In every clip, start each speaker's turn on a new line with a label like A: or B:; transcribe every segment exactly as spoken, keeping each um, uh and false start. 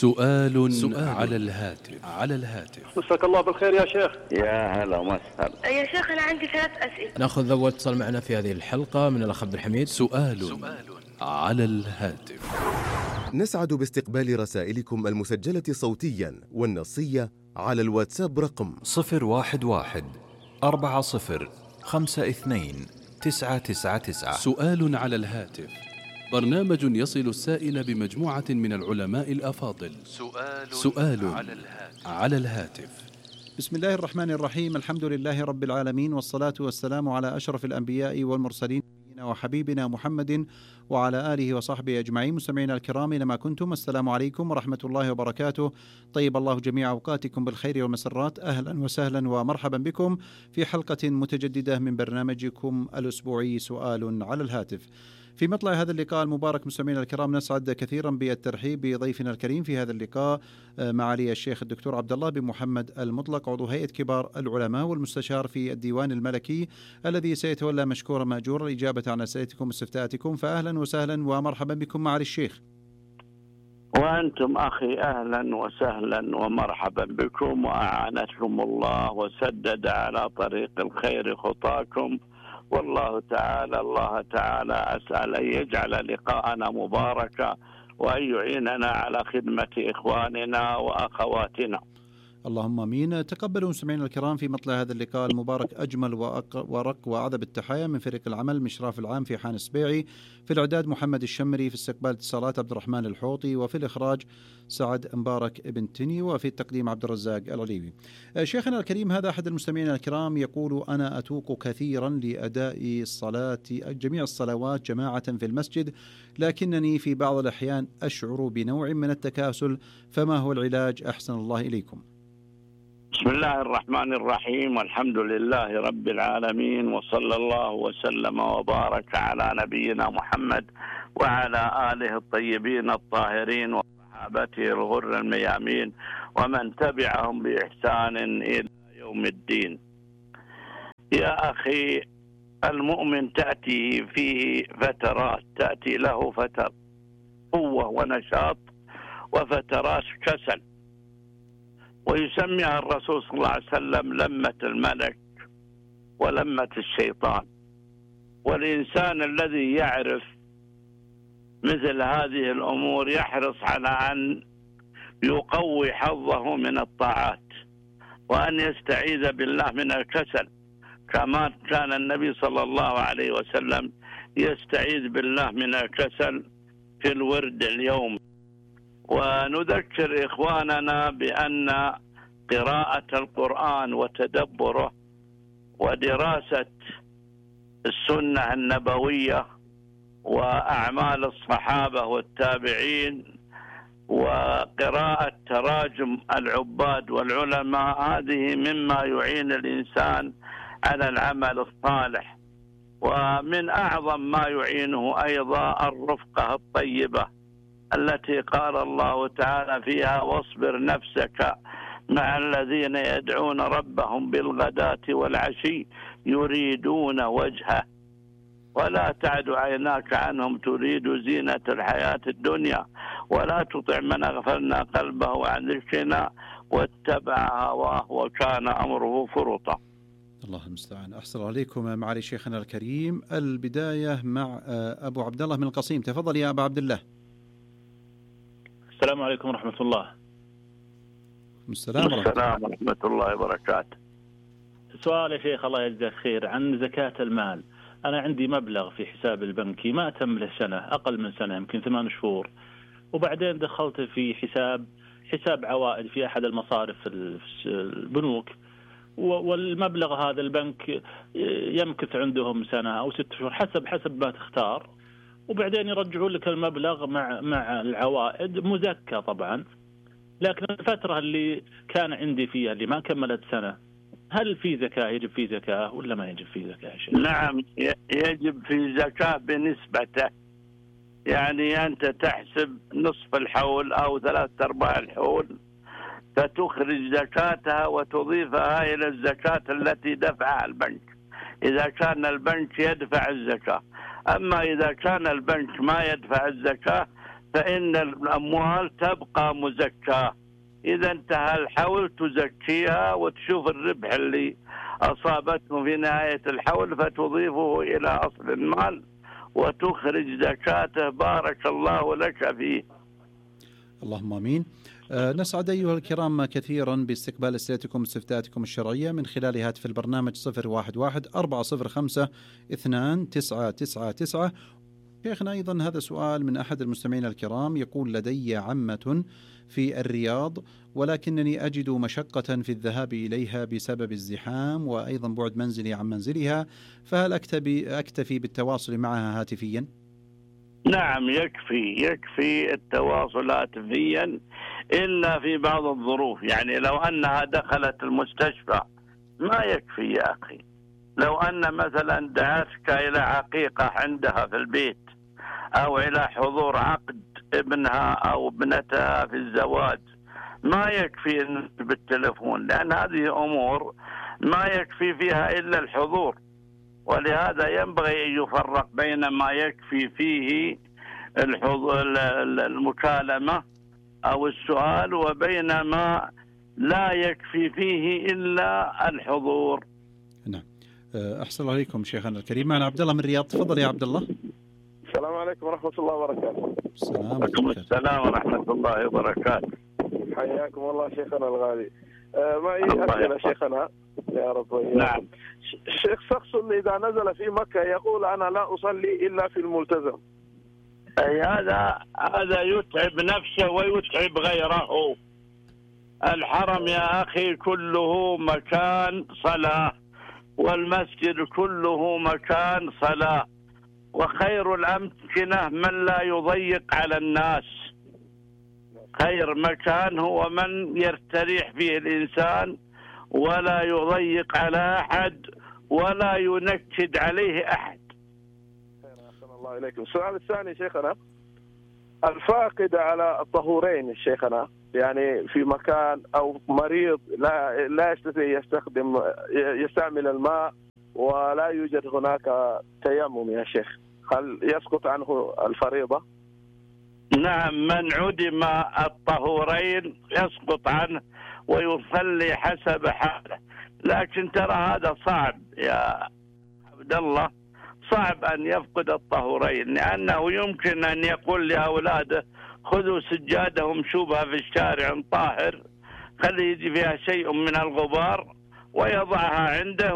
A: سؤال, سؤال على الهاتف على الهاتف
B: مساك الله بالخير يا شيخ.
C: يا هلا وسهلا
D: يا شيخ أنا عندي ثلاث أسئلة.
E: نأخذ أول اتصال معنا في هذه الحلقة من الأخ عبد الحميد.
A: سؤال, سؤال على الهاتف.
F: نسعد باستقبال رسائلكم المسجلة صوتيا والنصية على الواتساب رقم
G: صفر واحد واحد أربعة صفر خمسة اثنين تسعة تسعة تسعة.
A: سؤال على الهاتف، برنامج يصل السائل بمجموعة من العلماء الأفاضل. سؤال, سؤال على الهاتف. على الهاتف.
H: بسم الله الرحمن الرحيم، الحمد لله رب العالمين، والصلاة والسلام على أشرف الأنبياء والمرسلين وحبيبنا محمد وعلى آله وصحبه أجمعين. مستمعينا الكرام أينما كنتم، السلام عليكم ورحمة الله وبركاته. طيب الله جميع أوقاتكم بالخير والمسرات. أهلا وسهلا ومرحبا بكم في حلقة متجددة من برنامجكم الأسبوعي سؤال على الهاتف. في مطلع هذا اللقاء المبارك مستمعينا الكرام نسعد كثيرا بالترحيب بضيفنا الكريم في هذا اللقاء، معالي الشيخ الدكتور عبد الله بن محمد المطلق، عضو هيئة كبار العلماء والمستشار في الديوان الملكي، الذي سيتولى مشكورا ماجورا الإجابة عن أسئلتكم واستفتاءاتكم. فأهلا وسهلا ومرحبا بكم معالي الشيخ.
C: وأنتم أخي أهلا وسهلا ومرحبا بكم، وأعانتكم الله وسدد على طريق الخير خطاكم، والله تعالى الله تعالى أسأل أن يجعل لقاءنا مباركا وأن يعيننا على خدمة إخواننا وأخواتنا.
H: اللهم امين. تقبلوا مستمعينا الكرام في مطلع هذا اللقاء المبارك اجمل وارق واعذب التحايا من فريق العمل، مشراف العام في حان السبيعي، في الاعداد محمد الشمري، في استقبال اتصالات عبد الرحمن الحوطي، وفي الاخراج سعد مبارك ابن تني، وفي التقديم عبد الرزاق العليوي. شيخنا الكريم، هذا احد المستمعين الكرام يقول: انا اتوق كثيرا لاداء الصلاه جميع الصلوات جماعه في المسجد، لكنني في بعض الاحيان اشعر بنوع من التكاسل، فما هو العلاج؟ احسن الله اليكم.
C: بسم الله الرحمن الرحيم، والحمد لله رب العالمين، وصلى الله وسلم وبارك على نبينا محمد وعلى آله الطيبين الطاهرين وصحابته الغر الميامين ومن تبعهم بإحسان إلى يوم الدين. يا أخي، المؤمن تأتي فيه فترات، تأتي له فترات قوة ونشاط وفترات كسل، ويسميها الرسول صلى الله عليه وسلم لمة الملك ولمة الشيطان. والإنسان الذي يعرف مثل هذه الأمور يحرص على أن يقوي حظه من الطاعات، وأن يستعيذ بالله من الكسل، كما كان النبي صلى الله عليه وسلم يستعيذ بالله من الكسل في الورد اليومي. ونذكر إخواننا بأن قراءة القرآن وتدبره ودراسة السنة النبوية وأعمال الصحابة والتابعين وقراءة تراجم العباد والعلماء، هذه مما يعين الإنسان على العمل الصالح. ومن أعظم ما يعينه أيضا الرفقة الطيبة التي قال الله تعالى فيها: واصبر نفسك مع الذين يدعون ربهم بالغداة والعشي يريدون وجهه ولا تعد عيناك عنهم تريد زينة الحياة الدنيا ولا تطع من أغفلنا قلبه عن ذكرنا واتبع هواه وكان أمره فرطا.
H: الله المستعان. أحسن عليكم معالي شيخنا الكريم. البداية مع أبو عبد الله من القصيم. تفضل يا أبو عبد الله.
I: السلام عليكم ورحمة الله.
H: السلام
C: ورحمة الله وبركاته.
I: سؤال يا شيخ الله يجزاك خير عن زكاة المال. أنا عندي مبلغ في حساب البنكي ما تم له سنة، أقل من سنة، يمكن ثمان شهور، وبعدين دخلت في حساب حساب عوائد في أحد المصارف البنوك، والمبلغ هذا البنك يمكث عندهم سنة أو ست شهور حسب حسب ما تختار، وبعدين يرجعون لك المبلغ مع مع العوائد مزكى طبعا. لكن الفترة اللي كان عندي فيها اللي ما كملت سنة، هل في زكاة يجب في زكاة ولا ما يجب في زكاة؟
C: نعم يجب في زكاة بنسبته، يعني أنت تحسب نصف الحول أو ثلاثة أرباع الحول فتخرج زكاتها وتضيفها إلى الزكاة التي دفعها البنك إذا كان البنك يدفع الزكاة. أما إذا كان البنك ما يدفع الزكاة فإن الأموال تبقى مزكاة. إذا انتهى الحول تزكيها وتشوف الربح اللي أصابته في نهاية الحول فتضيفه إلى أصل المال وتخرج زكاته. بارك الله لك فيه.
H: اللهم آمين. أه نسعد أيها الكرام كثيرا باستقبال أسئلتكم واستفتاءاتكم الشرعية من خلال هاتف البرنامج صفر واحد واحد أربعة صفر خمسة اثنان تسعة تسعة تسعة. شيخنا أيضا هذا سؤال من أحد المستمعين الكرام يقول: لدي عمة في الرياض ولكنني أجد مشقة في الذهاب إليها بسبب الزحام وأيضا بعد منزلي عن منزلها، فهل أكتفي, أكتفي بالتواصل معها هاتفيا؟
C: نعم، يكفي يكفي التواصل هاتفيا إلا في بعض الظروف. يعني لو أنها دخلت المستشفى ما يكفي يا أخي. لو أن مثلا دعتك إلى عقيقة عندها في البيت أو إلى حضور عقد ابنها أو ابنتها في الزواج ما يكفي بالتلفون، لأن هذه أمور ما يكفي فيها إلا الحضور. ولهذا ينبغي أن يفرق بين ما يكفي فيه المكالمة أو السؤال وبين ما لا يكفي فيه إلا الحضور.
H: نعم. أحسن الله عليكم شيخنا الكريم. معنا عبد الله من الرياض. تفضل يا عبد الله.
B: السلام عليكم ورحمة الله وبركاته.
H: السلام
C: عليكم السلام ورحمة الله وبركاته.
B: حياكم الله شيخنا الغالي. آه معي أسئلة شيخنا يا رب.
C: نعم.
B: الشيخ شخص إذا نزل في مكة يقول أنا لا أصلي إلا في الملتزم.
C: أي هذا هذا يتعب نفسه ويتعب غيره. الحرم يا أخي كله مكان صلاة، والمسجد كله مكان صلاة، وخير الأمكنة من لا يضيق على الناس. خير مكان هو من يستريح فيه الإنسان ولا يضيق على أحد ولا ينكد عليه أحد.
B: أحسن الله إليكم. السؤال الثاني شيخنا: الفاقد على الطهورين شيخنا، يعني في مكان أو مريض لا لا يستطيع يستخدم يستعمل الماء ولا يوجد هناك تيمم يا شيخ، هل يسقط عنه الفريضة؟
C: نعم، من عدم الطهورين يسقط عنه ويصلي حسب حاله. لكن ترى هذا صعب يا عبد الله، صعب أن يفقد الطهورين، لأنه يمكن أن يقول لأولاده خذوا سجادة وامشوبها في الشارع طاهر، خلي يجي فيها شيء من الغبار ويضعها عنده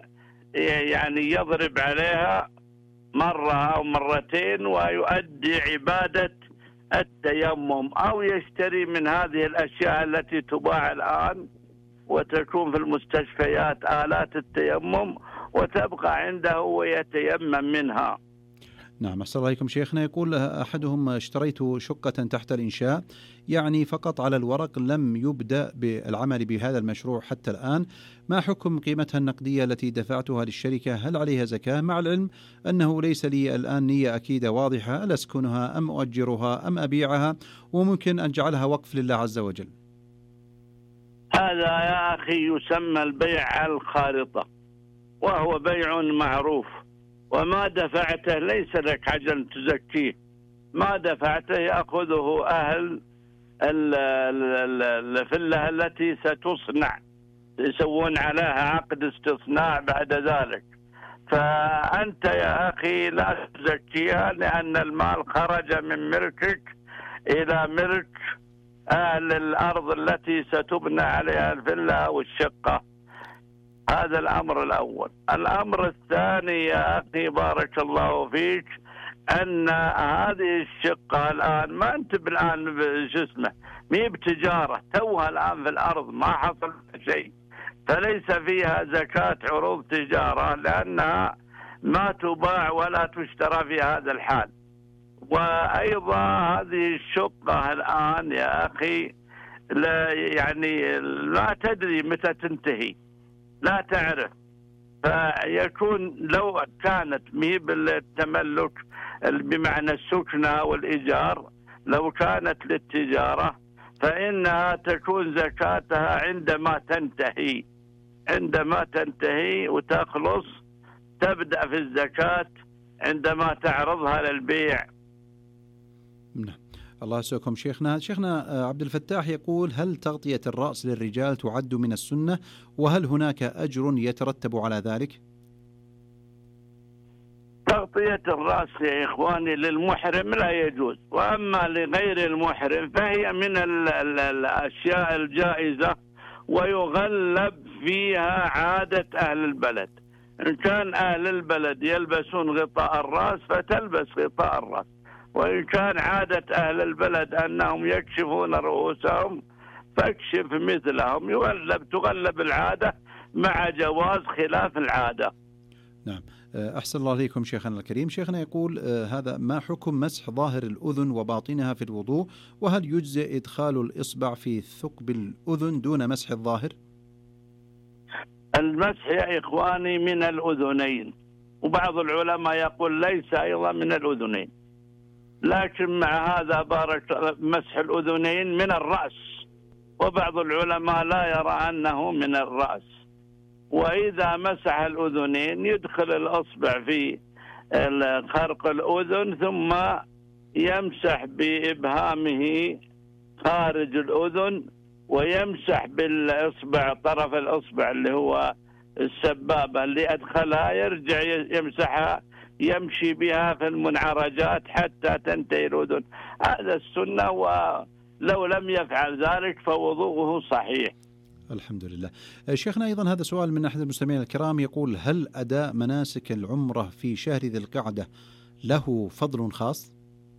C: ويعني يضرب عليها مرة أو مرتين ويؤدي عبادة التيمم، أو يشتري من هذه الأشياء التي تباع الآن وتكون في المستشفيات آلات التيمم وتبقى عنده ويتيمم منها.
H: نعم. أحسن الله عليكم شيخنا. يقول أحدهم: اشتريت شقة تحت الإنشاء، يعني فقط على الورق، لم يبدأ بالعمل بهذا المشروع حتى الآن، ما حكم قيمتها النقدية التي دفعتها للشركة؟ هل عليها زكاة؟ مع العلم أنه ليس لي الآن نية أكيدة واضحة، هل أسكنها أم أؤجرها أم أبيعها، وممكن أن أجعلها وقف لله عز وجل؟
C: هذا يا أخي يسمى البيع الخارطة، وهو بيع معروف، وما دفعته ليس لك عجل تزكيه، ما دفعته يأخذه أهل الفلة التي ستصنع، يسوون عليها عقد استصناع بعد ذلك. فأنت يا أخي لا تزكيها، لأن المال خرج من ملكك إلى ملك أهل الأرض التي ستبنى عليها الفلة أو الشقة. هذا الأمر الأول. الأمر الثاني يا أخي بارك الله فيك، أن هذه الشقة الآن ما أنت بالآن شو اسمه مي بتجارة، توها الآن في الأرض ما حصل شيء، فليس فيها زكاة عروض تجارة، لأنها ما تباع ولا تشترى في هذا الحال. وأيضا هذه الشقة الآن يا أخي لا يعني لا تدري متى تنتهي، لا تعرف، فيكون لو كانت مي بالتملك بمعنى السكنة والإيجار، لو كانت للتجارة فإنها تكون زكاتها عندما تنتهي، عندما تنتهي وتخلص تبدأ في الزكاة عندما تعرضها للبيع.
H: نعم. الله يسعدكم شيخنا. شيخنا عبد الفتاح يقول: هل تغطية الرأس للرجال تعد من السنة؟ وهل هناك أجر يترتب على ذلك؟
C: تغطية الرأس يا إخواني للمحرم لا يجوز، وأما لغير المحرم فهي من ال ال الأشياء الجائزة ويغلب فيها عادة أهل البلد. إن كان أهل البلد يلبسون غطاء الرأس فتلبس غطاء الرأس، وإن كان عادة أهل البلد أنهم يكشفون رؤوسهم فاكشف مثلهم. يغلب تغلب العادة مع جواز خلاف العادة.
H: نعم، أحسن الله عليكم شيخنا الكريم. شيخنا يقول: هذا ما حكم مسح ظاهر الأذن وباطنها في الوضوء؟ وهل يجزئ إدخال الإصبع في ثقب الأذن دون مسح الظاهر؟
C: المسح يا إخواني من الأذنين، وبعض العلماء يقول ليس أيضا من الأذنين، لكن مع هذا بارك مسح الأذنين من الرأس، وبعض العلماء لا يرى أنه من الرأس. وإذا مسح الأذنين يدخل الأصبع في خرق الأذن ثم يمسح بإبهامه خارج الأذن، ويمسح بالإصبع طرف الإصبع اللي هو السبابة اللي أدخلها يرجع يمسحها يمشي بها في المنعرجات حتى تنتهي الأذن. هذا السنة، ولو لم يفعل ذلك فوضوءه صحيح.
H: الحمد لله. شيخنا أيضا هذا سؤال من أحد المستمعين الكرام يقول: هل أداء مناسك العمرة في شهر ذي القعدة له فضل خاص؟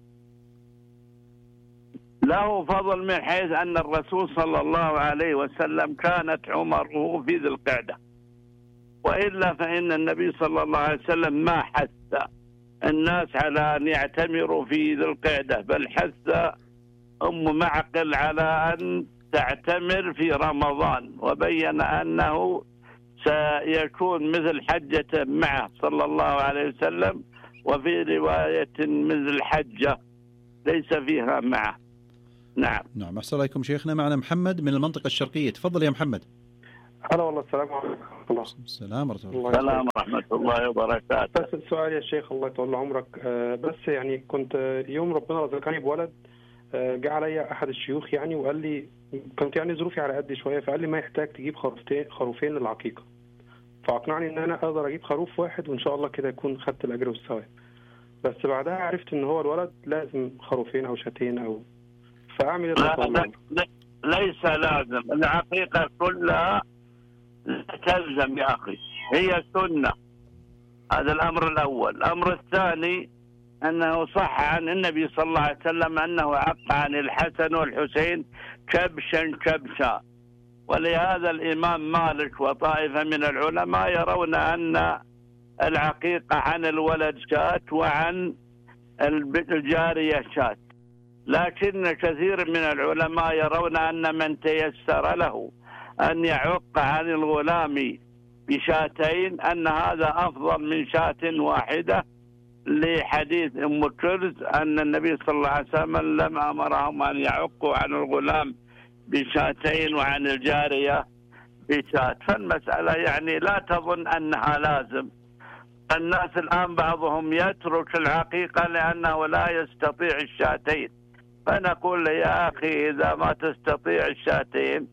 C: له فضل من حيث أن الرسول صلى الله عليه وسلم كانت عمره في ذي القعدة، وإلا فإن النبي صلى الله عليه وسلم ما حث الناس على أن يعتمروا في ذي القعدة، بل حث أم معقل على أن تعتمر في رمضان، وبين أنه سيكون مثل حجة معه صلى الله عليه وسلم، وفي رواية مثل حجة ليس فيها معه. نعم.
H: نعم، أحسن عليكم شيخنا. معنا محمد من المنطقة الشرقية، تفضل يا محمد.
J: هلا والله، السلام عليكم.
H: السلام ورحمة الله.
C: السلام ورحمة الله وبركاته.
J: بس السؤال يا شيخ، الله يطول عمرك، بس يعني كنت يوم ربنا رزقني بولد، جاء علي أحد الشيوخ يعني وقال لي، كنت يعني ظروفي على قد شوية، فقال لي ما يحتاج تجيب خروفتين خروفين للعقيقة، فأقنعني إن أنا أقدر أجيب خروف واحد وإن شاء الله كده يكون خدت الأجر والثواب. بس بعدها عرفت إن هو الولد لازم خروفين أو شاتين أو، فأعمل إيه؟
C: لا لا ليس لازم، العقيقة كلها تلزم يا أخي، هي سنة. هذا الأمر الأول. الأمر الثاني أنه صح عن النبي صلى الله عليه وسلم أنه عق عن الحسن والحسين كبشا كبشا، ولهذا الإمام مالك وطائفة من العلماء يرون أن العقيقة عن الولد شات وعن الجارية شات، لكن كثير من العلماء يرون أن من تيسر له أن يعق عن الغلام بشاتين أن هذا أفضل من شاة واحدة، لحديث أم كرز أن النبي صلى الله عليه وسلم لم أمرهم أن يعقوا عن الغلام بشاتين وعن الجارية بشات. فالمسألة يعني لا تظن أنها لازم. الناس الآن بعضهم يترك العقيقة لأنه لا يستطيع الشاتين، فنقول له يا أخي إذا ما تستطيع الشاتين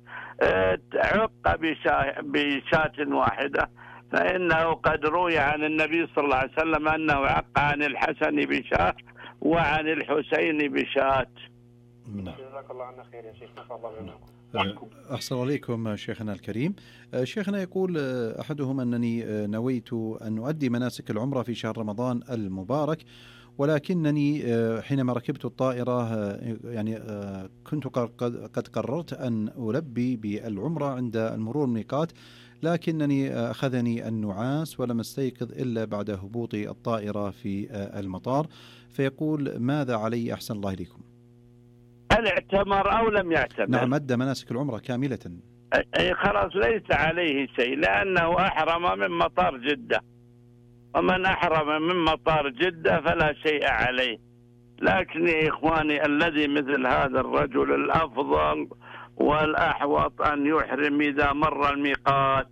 C: عق بشاة واحدة، فإنه قد روي عن النبي صلى الله عليه وسلم أنه عق عن الحسن بشاة وعن الحسين بشاة.
J: جزاك الله عنا خير يا شيخ. الله
H: أحسن عليكم شيخنا الكريم. شيخنا يقول أحدهم أنني نويت أن أؤدي مناسك العمرة في شهر رمضان المبارك، ولكنني حينما ركبت الطائرة يعني كنت قد قررت أن ألبي بالعمرة عند المرور الميقات، لكنني أخذني النعاس ولم أستيقظ إلا بعد هبوط الطائرة في المطار، فيقول ماذا علي أحسن الله إليكم؟
C: هل اعتمر أو لم يعتمر؟
H: نعم، أدى مناسك العمرة كاملة.
C: أي خلاص ليس عليه شيء، لأنه أحرم من مطار جدة، ومن أحرم من مطار جدة فلا شيء عليه. لكن يا إخواني الذي مثل هذا الرجل الأفضل والأحوط أن يحرم إذا مر الميقات.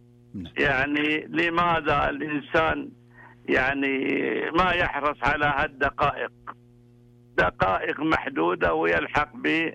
C: يعني لماذا الإنسان يعني ما يحرص على هالدقائق؟ دقائق محدودة ويلحق ب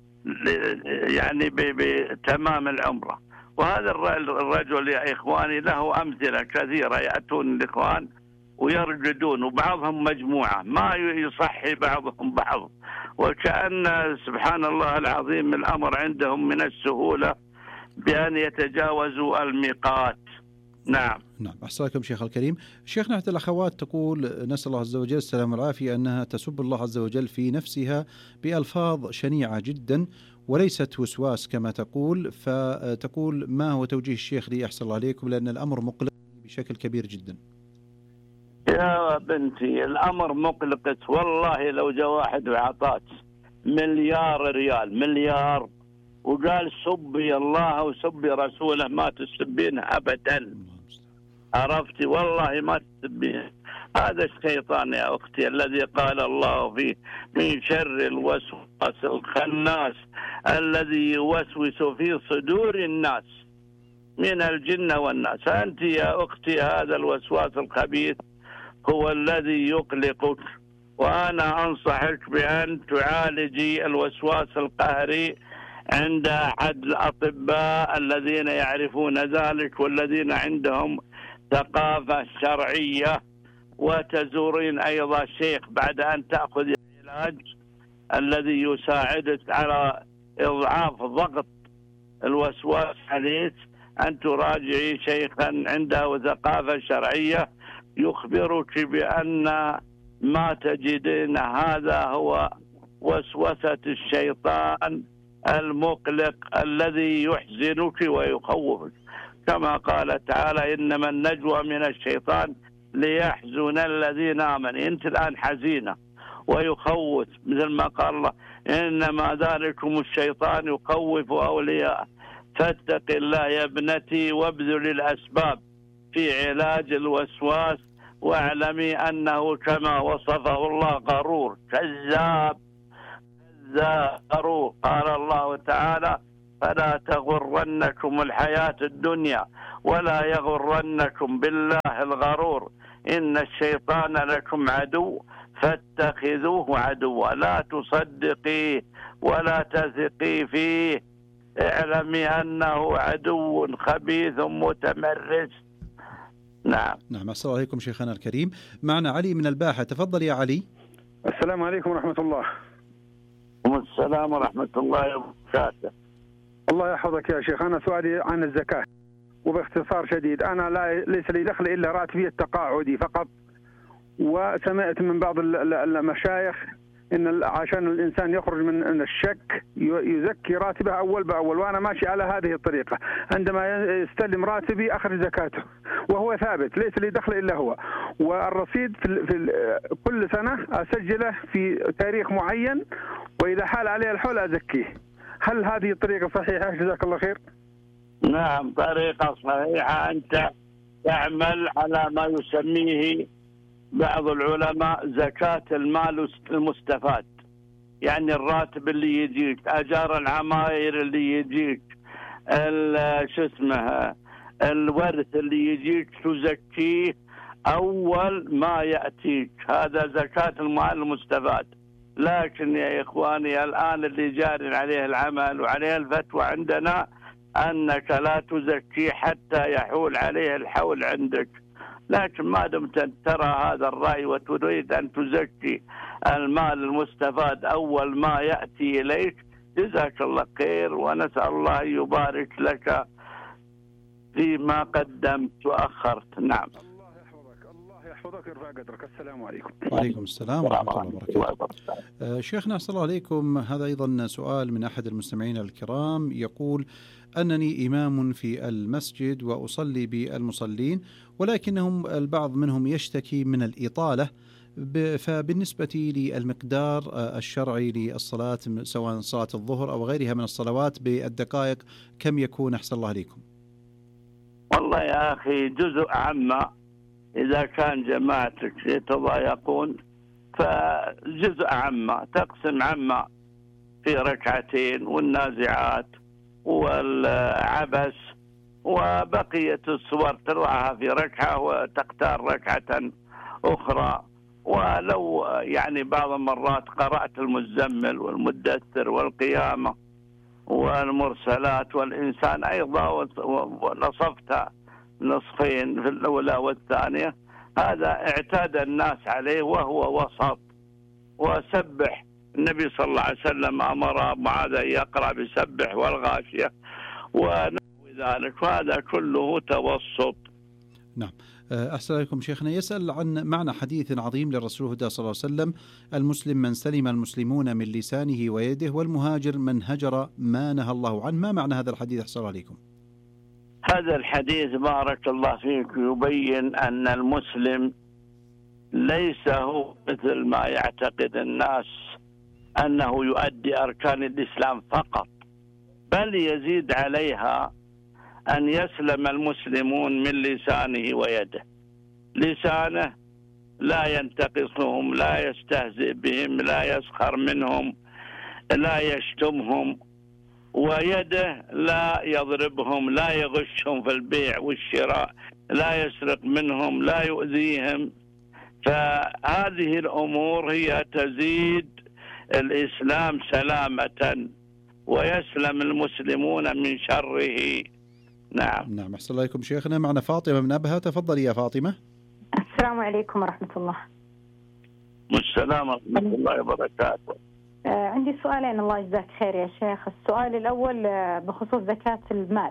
C: يعني بتمام العمرة. وهذا الرجل يا إخواني له أمثلة كثيرة، يأتون الإخوان ويرجدون وبعضهم مجموعة، ما يصحي بعضهم بعض، وكأن سبحان الله العظيم الأمر عندهم من السهولة بأن يتجاوزوا الميقات. نعم
H: نعم. أحسن لكم شيخ الكريم. شيخنا أحد الأخوات تقول نسأل الله عز وجل السلام والعافية أنها تسب الله عز وجل في نفسها بألفاظ شنيعة جدا وليست وسواس كما تقول، فتقول ما هو توجيه الشيخ لي أحسن الله عليكم لأن الأمر مقلق بشكل كبير جدا.
C: يا بنتي الأمر مقلق والله. لو جاء واحد وعطاك مليار ريال مليار وقال سبي الله وسبي رسوله ما تسبينه أبدا، عرفتي؟ والله ما تسبينه. هذا الشيطان يا أختي الذي قال الله فيه من شر الوسواس الخناس الذي يوسوس في صدور الناس من الجن والناس. أنت يا أختي هذا الوسواس الخبيث هو الذي يقلقك، وأنا أنصحك بأن تعالجي الوسواس القهري عند أحد الأطباء الذين يعرفون ذلك والذين عندهم ثقافة شرعية، وتزورين أيضا شيخ بعد أن تأخذ العلاج الذي يساعدك على إضعاف ضغط الوسواس عليك، أن تراجعي شيخا عنده ثقافة شرعية يخبرك بأن ما تجدين هذا هو وسوسة الشيطان المقلق الذي يحزنك ويخوفك، كما قال تعالى إنما النجوى من الشيطان ليحزن الذين آمنوا. أنت الآن حزينة ويخوف، مثل ما قال الله إنما ذلكم الشيطان يخوف أولياء، فاتق الله يا ابنتي وابذل الأسباب في علاج الوسواس، واعلمي أنه كما وصفه الله غرور كذاب كذاب غرور. قال الله تعالى فلا تغرنكم الحياة الدنيا ولا يغرنكم بالله الغرور إن الشيطان لكم عدو فاتخذوه عدوا لا تصدقيه ولا تثقي فيه، اعلمي أنه عدو خبيث متمرس. نعم
H: نعم. السلام عليكم شيخنا الكريم. معنا علي من الباحة، تفضل يا علي.
K: السلام عليكم ورحمة الله.
C: السلام ورحمة الله وبركاته.
K: الله يحفظك يا شيخ. أنا سؤالي عن الزكاة وباختصار شديد. أنا لا ليس لي دخل إلا راتبي التقاعدي فقط، وسمعت من بعض المشايخ إن عشان الإنسان يخرج من الشك يزكي راتبه أول بأول، وأنا ماشي على هذه الطريقة. عندما يستلم راتبي أخرج زكاته وهو ثابت، ليس لي دخل إلا هو، والرصيد في, في كل سنة أسجله في تاريخ معين، وإذا حال عليه الحول أزكيه. هل هذه الطريقة صحيحة؟ جزاك الله خير.
C: نعم طريقة صحيحة. أنت تعمل على ما يسميه بعض العلماء زكاة المال المستفاد، يعني الراتب اللي يجيك، أجار العماير اللي يجيك، شو اسمه الورث اللي يجيك تزكيه أول ما يأتيك، هذا زكاة المال المستفاد. لكن يا إخواني الآن اللي جاري عليه العمل وعليه الفتوى عندنا أنك لا تزكي حتى يحول عليه الحول عندك. لكن ما دمت ترى هذا الرأي وتريد أن تزكي المال المستفاد أول ما يأتي إليك، جزاك الله خير، ونسأل الله يبارك لك فيما قدمت وأخرت. نعم.
K: الله يحفظك الله يحفظك يرفع قدرك. السلام عليكم.
H: وعليكم السلام ورحمة الله وبركاته. آه شيخنا أحسن الله عليكم. هذا أيضا سؤال من أحد المستمعين الكرام، يقول أنني إمام في المسجد وأصلي بالمصلين، ولكنهم البعض منهم يشتكي من الإطالة، فبالنسبة للمقدار الشرعي للصلاة سواء صلاة الظهر أو غيرها من الصلوات بالدقائق كم يكون أحسن الله عليكم؟
C: والله يا أخي جزء عما إذا كان جماعتك يتضايقون فجزء عما تقسم عما في ركعتين والنازعات والعبس وبقية الصور تضعها في ركعة وتختار ركعة أخرى ولو يعني بعض المرات قرأت المزمل والمدثر والقيامة والمرسلات والإنسان أيضا ونصفتها نصفين في الأولى والثانية، هذا اعتاد الناس عليه وهو وسط. وسبح، النبي صلى الله عليه وسلم أمر معاذ أن يقرأ بسبح والغاشية ونحو ذلك، وهذا كله توسط.
H: نعم. أحسن عليكم شيخنا. يسأل عن معنى حديث عظيم للرسول صلى الله عليه وسلم: المسلم من سلم المسلمون من لسانه ويده، والمهاجر من هجر ما نهى الله عنه. ما معنى هذا الحديث أحسن عليكم؟
C: هذا الحديث بارك الله فيك يبين أن المسلم ليس هو مثل ما يعتقد الناس أنه يؤدي أركان الإسلام فقط، بل يزيد عليها أن يسلم المسلمون من لسانه ويده. لسانه لا ينتقصهم، لا يستهزئ بهم، لا يسخر منهم، لا يشتمهم، ويده لا يضربهم، لا يغشهم في البيع والشراء، لا يسرق منهم، لا يؤذيهم. فهذه الأمور هي تزيد الإسلام سلامة ويسلم المسلمون من شره. نعم.
H: نعم. أحسن الله عليكم شيخنا. معنا فاطمة من أبها، تفضلي يا فاطمة.
L: السلام عليكم ورحمة الله.
C: والسلام ورحمة الله وبركاته.
L: آه عندي سؤالين، الله يجزاك خير يا شيخ. السؤال الأول آه بخصوص زكاة المال.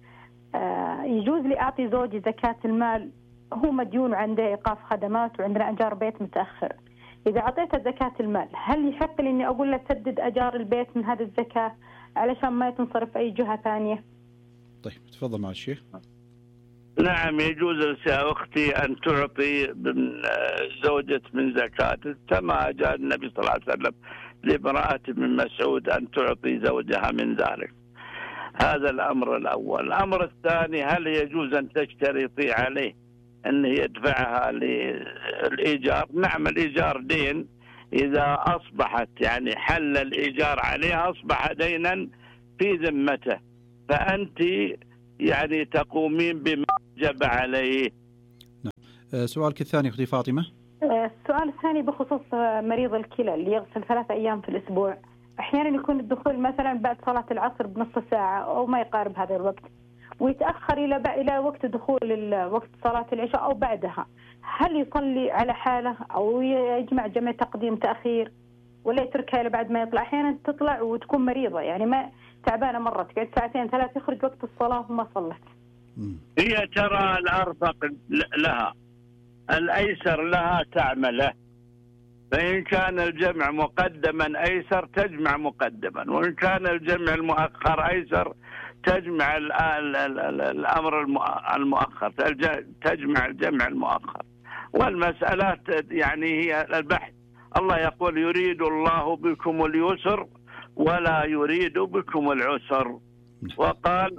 L: آه يجوز لي أعطي زوجي زكاة المال؟ هو مديون عنده إيقاف خدمات وعندنا أجار بيت متأخر. إذا أعطيته زكاة المال هل يحق لي إني أقول له سدد أجار البيت من هذه الزكاة علشان ما تنصرف أي جهة ثانية؟
H: طيب تفضل مع الشيخ.
C: نعم، يجوز يا أختي أن تعطي من زوجة من زكاة، كما جاء النبي صلى الله عليه وسلم لامرأة من مسعود أن تعطي زوجها من ذلك. هذا الأمر الأول. الأمر الثاني: هل يجوز أن تشترطي عليه أن يدفعها للإيجار؟ نعم، الإيجار دين، إذا أصبحت يعني حل الإيجار عليها أصبح دينا في ذمته، فأنت يعني تقومين بما وجب عليه.
H: نعم. سؤالك الثاني أختي فاطمة.
L: السؤال الثاني بخصوص مريض الكلى اللي يغسل ثلاث أيام في الأسبوع. أحيانا يكون الدخول مثلا بعد صلاة العصر بنصف ساعة أو ما يقارب هذا الوقت، ويتأخر إلى إلى وقت دخول وقت صلاة العشاء أو بعدها. هل يصلي على حاله أو يجمع جمع تقديم تأخير، ولا يتركها إلى بعد ما يطلع؟ أحيانا تطلع وتكون مريضة يعني ما تعبانة مرة، تقعد ساعتين ثلاث يخرج وقت الصلاة وما صلت.
C: هي ترى الأرفق لها، الأيسر لها تعمله. فإن كان الجمع مقدما أيسر تجمع مقدما، وإن كان الجمع المؤخر أيسر تجمع الأمر المؤخر، تجمع الجمع المؤخر. والمسألة يعني هي البحث. الله يقول: يريد الله بكم اليسر ولا يريد بكم العسر، وقال: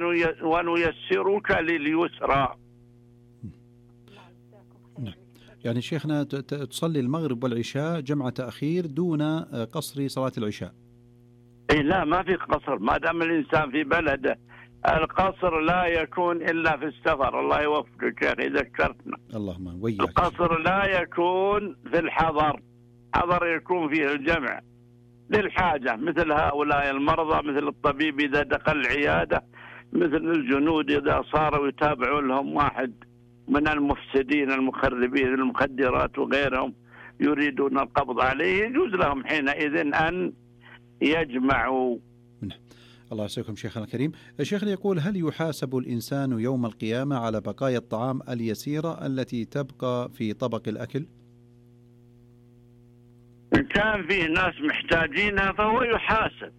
C: ونيسرك لليسرى.
H: يعني شيخنا تصلي المغرب والعشاء جمع تأخير دون قصر صلاة العشاء؟
C: إيه لا، ما في قصر ما دام الإنسان في بلده. القصر لا يكون إلا في السفر. الله يوفقك يا أخي، ذكرتنا.
H: اللهم وياك.
C: القصر لا يكون في الحضر، حضر يكون فيه الجمع للحاجة، مثل هؤلاء المرضى، مثل الطبيب إذا دخل العيادة، مثل الجنود إذا صاروا يتابعوا لهم واحد من المفسدين المخربين المخدرات وغيرهم يريدون القبض عليه، يجوز لهم حينئذ أن يجمعوا.
H: الله يسعدكم شيخنا الكريم. شيخنا يقول: هل يحاسب الإنسان يوم القيامة على بقايا الطعام اليسيرة التي تبقى في طبق الأكل؟
C: إن كان فيه ناس محتاجينها فهو يحاسب،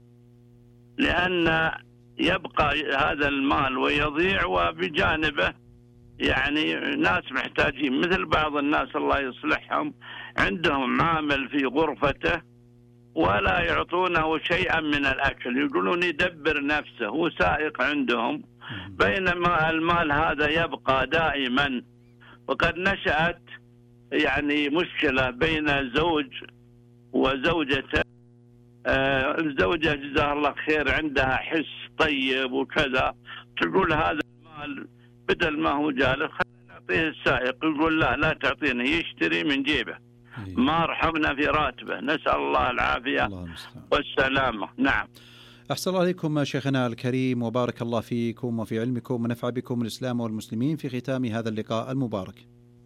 C: لأن يبقى هذا المال ويضيع، وبجانبه يعني ناس محتاجين، مثل بعض الناس الله يصلحهم عندهم عامل في غرفته ولا يعطونه شيئا من الأكل، يقولون يدبر نفسه، هو سائق عندهم، بينما المال هذا يبقى دائما. وقد نشأت يعني مشكلة بين زوج وزوجته. آه الزوجة جزاها الله خير عندها حس طيب وكذا، تقول هذا المال بدل ما هو جالس خلينا يعطيه السائق، يقول لا لا تعطيني، يشتري من جيبه، ما رحبنا في راتبه. نسأل الله العافية والسلامة. نعم.
H: أحسن الله عليكم شيخنا الكريم، وبارك الله فيكم وفي علمكم، ونفع بكم الإسلام والمسلمين في ختام هذا اللقاء المبارك.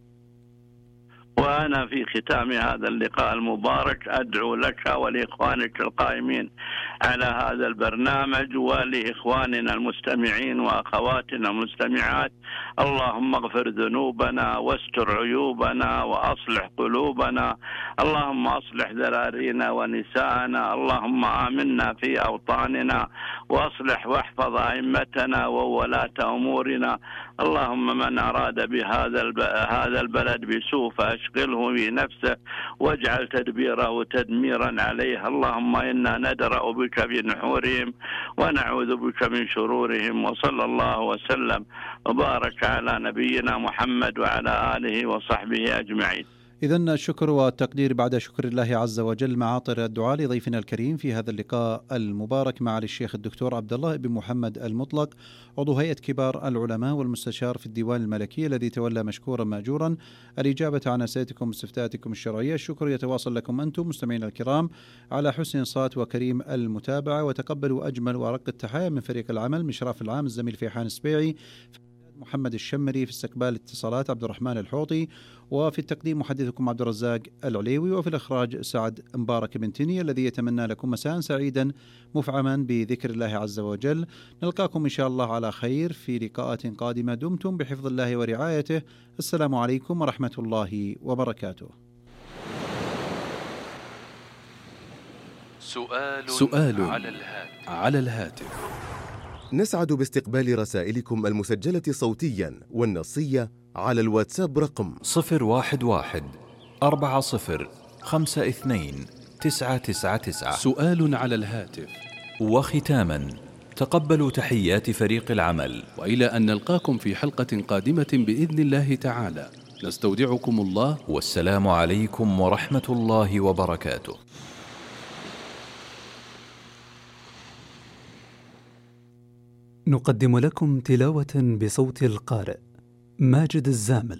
C: وأنا في ختام هذا اللقاء المبارك أدعو لك ولإخوانك القائمين على هذا البرنامج ولإخواننا المستمعين وأخواتنا المستمعات، اللهم اغفر ذنوبنا واستر عيوبنا وأصلح قلوبنا، اللهم أصلح ذرارينا ونساءنا، اللهم آمنا في أوطاننا وأصلح واحفظ أئمتنا وولاة أمورنا، اللهم من أراد بهذا هذا البلد بسوء فأشغله بنفسه واجعل تدبيره تدميرا عليه، اللهم إنا ندرأ بك بنحورهم ونعوذ بك من شرورهم. وصلى الله وسلم وبارك على نبينا محمد وعلى آله وصحبه أجمعين.
H: إذن الشكر والتقدير بعد شكر الله عز وجل معاطر الدعاء لضيفنا الكريم في هذا اللقاء المبارك مع الشيخ الدكتور عبد الله بن محمد المطلق، عضو هيئة كبار العلماء والمستشار في الديوان الملكي، الذي تولى مشكورا مأجورا الإجابة عن أسئلتكم واستفتاءاتكم الشرعية. الشكر يتواصل لكم أنتم مستمعين الكرام على حسن الصوت وكريم المتابعة، وتقبلوا أجمل وأرق التحايا من فريق العمل، مشراف العام الزميل فيحان السبيعي، محمد الشمري، في استقبال الاتصالات عبد الرحمن الحوطي، وفي التقديم محدثكم عبد الرزاق العليوي، وفي الإخراج سعد مبارك بن تني، الذي يتمنى لكم مساء سعيدا مفعما بذكر الله عز وجل. نلقاكم إن شاء الله على خير في لقاءات قادمة، دمتم بحفظ الله ورعايته. السلام عليكم ورحمة الله وبركاته.
A: سؤال, سؤال على الهاتف, على الهاتف.
F: نسعد باستقبال رسائلكم المسجلة صوتيا والنصية على الواتساب رقم
G: صفر واحد واحد أربعة صفر خمسة اثنين تسعة تسعة تسعة.
A: سؤال على الهاتف.
G: وختاما تقبلوا تحيات فريق العمل،
A: وإلى أن نلقاكم في حلقة قادمة بإذن الله تعالى، نستودعكم الله،
G: والسلام عليكم ورحمة الله وبركاته.
M: نقدم لكم تلاوة بصوت القارئ ماجد الزامل.